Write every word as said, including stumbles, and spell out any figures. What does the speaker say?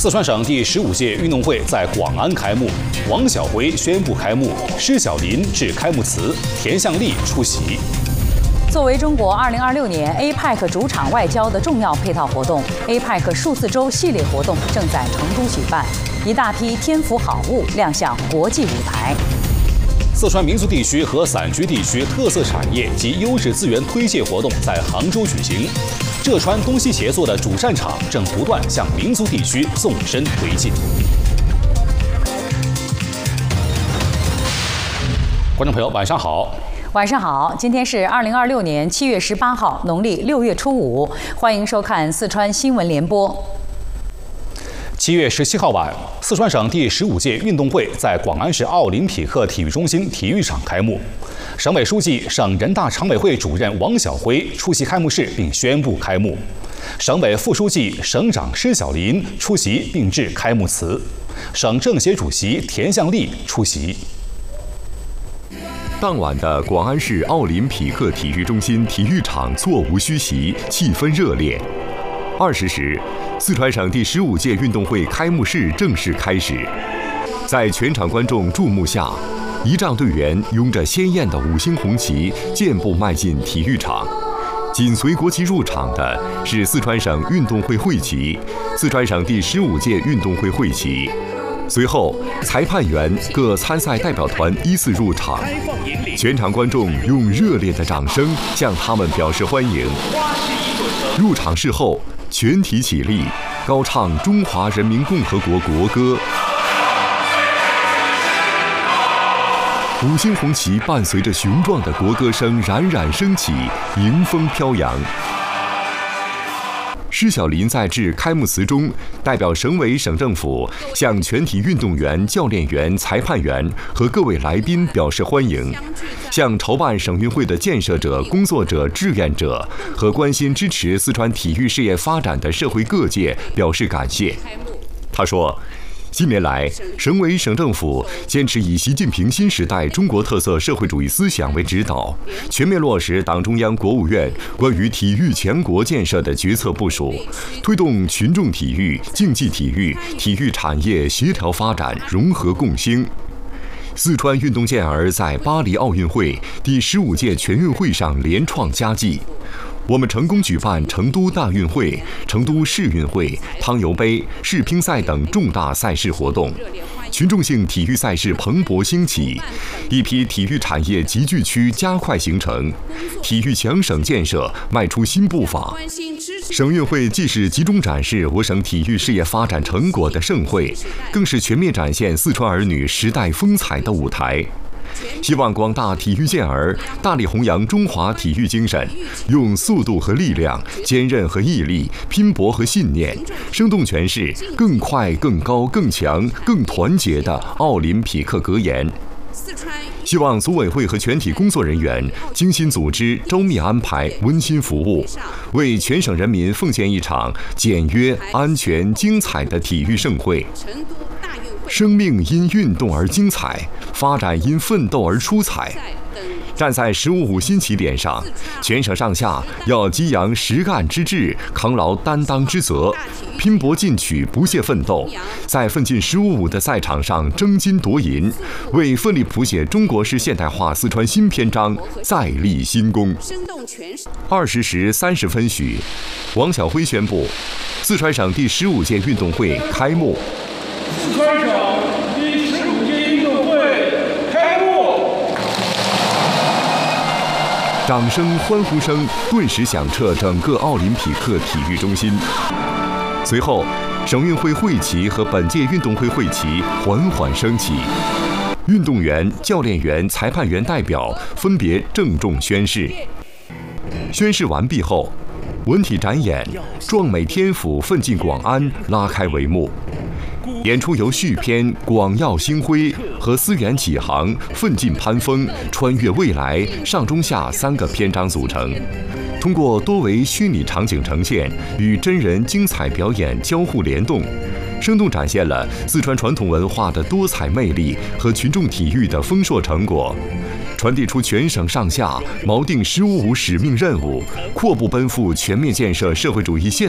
四川省第十五届运动会在广安开幕，王晓辉宣布开幕，施晓林致开幕词，田向丽出席。 作为中国二零二六年 A P E C 主场外交的重要配套活动 ，A P E C 数字周系列活动正在成都举办，一大批天府好物亮相国际舞台。 四川民族地区和散居地区特色产业及优质资源推介活动在杭州举行。浙川东西协作的主战场正不断向民族地区纵深推进。观众朋友，晚上好。 晚上好，今天是二零二六年七月十八号，农历六月初五，欢迎收看四川新闻联播。 七月十七号晚，四川省第十五届运动会在广安市奥林匹克体育中心体育场开幕。省委书记、省人大常委会主任王晓辉出席开幕式并宣布开幕。省委副书记、省长施晓林出席并致开幕词。省政协主席田向丽出席。 当晚的广安市奥林匹克体育中心体育场座无虚席，气氛热烈。二十时，四川省第十五届运动会开幕式正式开始。在全场观众注目下，仪仗队员拥着鲜艳的五星红旗健步迈进体育场。紧随国旗入场的是四川省运动会会旗、四川省第十五届运动会会旗。随后，裁判员各参赛代表团依次入场，全场观众用热烈的掌声向他们表示欢迎。入场式后，全体起立，高唱中华人民共和国国歌。五星红旗伴随着雄壮的国歌声冉冉升起，迎风飘扬。施晓林在致开幕词中，代表省委省政府向全体运动员、教练员、裁判员和各位来宾表示欢迎，向筹办省运会的建设者、工作者、志愿者和关心支持四川体育事业发展的社会各界表示感谢。他说，近年来，省委省政府坚持以习近平新时代中国特色社会主义思想为指导，全面落实党中央、国务院关于体育强国建设的决策部署，推动群众体育、竞技体育、体育产业协调发展、融合共兴。四川运动健儿在巴黎奥运会第十五届全运会上连创佳绩。我们成功举办成都大运会、成都市运会、汤尤杯、世乒赛等重大赛事活动，群众性体育赛事蓬勃兴起，一批体育产业集聚区加快形成，体育强省建设迈出新步伐。省运会既是集中展示我省体育事业发展成果的盛会，更是全面展现四川儿女时代风采的舞台。希望广大体育健儿大力弘扬中华体育精神，用速度和力量、坚韧和毅力、拼搏和信念，生动诠释更快、更高、更强、更团结的奥林匹克格言。希望组委会和全体工作人员精心组织、周密安排、温馨服务，为全省人民奉献一场简约、安全、精彩的体育盛会。生命因运动而精彩，发展因奋斗而出彩。站在“十五五”新起点上，全省上下要激扬实干之志，扛牢担当之责，拼搏进取，不懈奋斗，在奋进“十五五”的赛场上争金夺银，为奋力谱写中国式现代化四川新篇章再立新功。二十时三十分许，王晓辉宣布，四川省第十五届运动会开幕。 四川省第十五届运动会开幕！ 掌声、欢呼声顿时响彻整个奥林匹克体育中心。随后，省运会会旗和本届运动会会旗缓缓升起，运动员、教练员、裁判员代表分别郑重宣誓。宣誓完毕后，文体展演《壮美天府，奋进广安》拉开帷幕。演出由续篇《广耀星辉》和思源启航、奋进攀峰、穿越未来上中下三个篇章组成，通过多维虚拟场景呈现与真人精彩表演交互联动，生动展现了四川传统文化的多彩魅力和群众体育的丰硕成果，传递出全省上下锚定“十五五”使命任务，阔步奔赴全面建设社会主义现